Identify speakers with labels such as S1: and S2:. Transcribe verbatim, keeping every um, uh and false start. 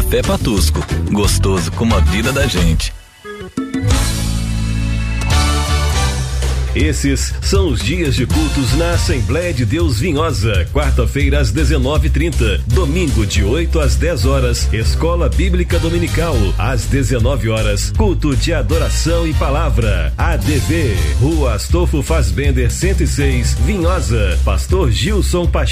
S1: Café Patusco, gostoso como a vida da gente.
S2: Esses são os dias de cultos na Assembleia de Deus Vinhosa. Quarta-feira às dezenove e trinta, domingo de oito às dez horas, Escola Bíblica Dominical. Às dezenove horas, culto de adoração e palavra. A D V, Rua Astolfo Fassbender cento e seis, Vinhosa. Pastor Gilson Pacheco.